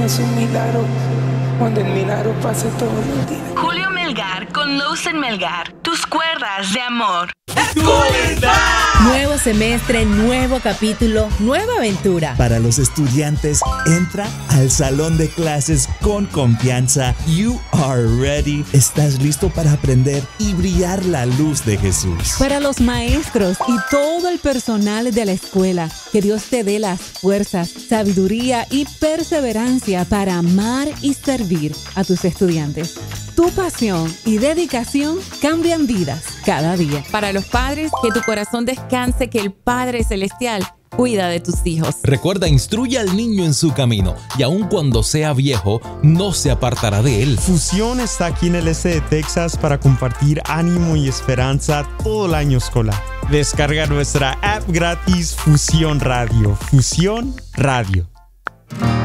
es un milagro cuando el milagro pasa todos los días. Julio Melgar con Lawson Melgar, tus cuerdas de amor. Nuevo semestre, nuevo capítulo, nueva aventura. Para los estudiantes, entra al salón de clases con confianza. You are ready. Estás listo para aprender y brillar la luz de Jesús. Para los maestros y todo el personal de la escuela, que Dios te dé las fuerzas, sabiduría y perseverancia para amar y servir a tus estudiantes. Tu pasión y dedicación cambian vidas cada día. Para los padres, que tu corazón descanse, que el Padre Celestial cuida de tus hijos. Recuerda, instruye al niño en su camino, y aun cuando sea viejo, no se apartará de él. Fusión está aquí en el este de Texas para compartir ánimo y esperanza todo el año escolar. Descarga nuestra app gratis Fusión Radio. Fusión Radio.